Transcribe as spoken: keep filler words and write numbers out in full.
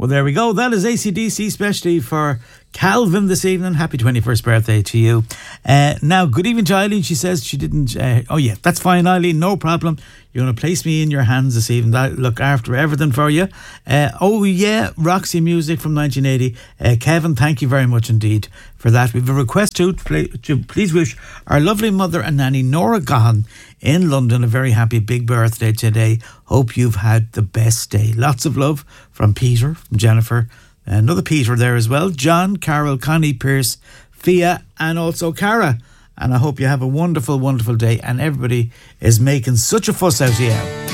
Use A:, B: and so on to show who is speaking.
A: Well, there we go. That is A C D C, especially for Calvin this evening. Happy twenty-first birthday to you. Uh, now, good evening to Eileen. She says she didn't... Uh, oh, yeah, that's fine, Eileen. No problem. You're going to place me in your hands this evening. I'll look after everything for you. Uh, oh, yeah, Roxy Music from nineteen eighty. Uh, Kevin, thank you very much indeed for that. We have a request to, to please wish our lovely mother and nanny, Nora Gahan, in London, a very happy big birthday today. Hope you've had the best day. Lots of love from Peter, from Jennifer, another Peter there as well, John, Carol, Connie, Pierce, Fia, and also Cara. And I hope you have a wonderful, wonderful day, and everybody is making such a fuss out of you.